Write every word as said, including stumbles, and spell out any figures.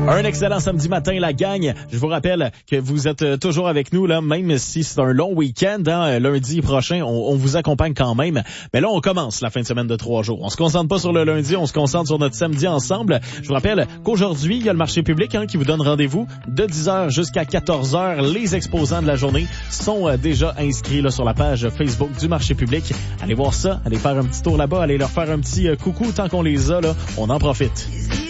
Un excellent samedi matin, la gang. Je vous rappelle que vous êtes toujours avec nous, là, même si c'est un long week-end. Hein, lundi prochain, on, on vous accompagne quand même. Mais là, on commence la fin de semaine de trois jours. On se concentre pas sur le lundi, on se concentre sur notre samedi ensemble. Je vous rappelle qu'aujourd'hui, il y a le marché public hein, qui vous donne rendez-vous de dix heures jusqu'à quatorze heures. Les exposants de la journée sont euh, déjà inscrits là, sur la page Facebook du marché public. Allez voir ça, allez faire un petit tour là-bas, allez leur faire un petit euh, coucou tant qu'on les a. Là, on en profite.